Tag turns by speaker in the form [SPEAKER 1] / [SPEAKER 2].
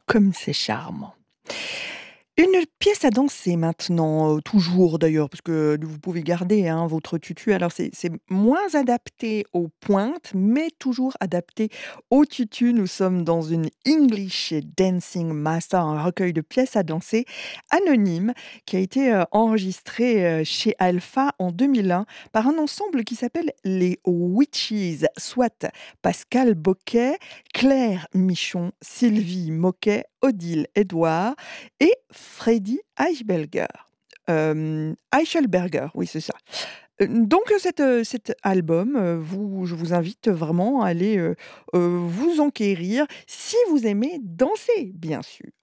[SPEAKER 1] Comme c'est charmant. Une pièce à danser maintenant, toujours d'ailleurs, parce que vous pouvez garder, hein, votre tutu. Alors c'est moins adapté aux pointes, mais toujours adapté au tutu. Nous sommes dans une English Dancing Master, un recueil de pièces à danser anonyme qui a été, enregistré, chez Alpha en 2001 par un ensemble qui s'appelle les Witches, soit Pascal Boquet, Claire Michon, Sylvie Moquet, Odile Edouard et Freddy Eichelberger, oui, c'est ça. Donc cet album, je vous invite vraiment à aller, vous enquérir si vous aimez danser, bien sûr.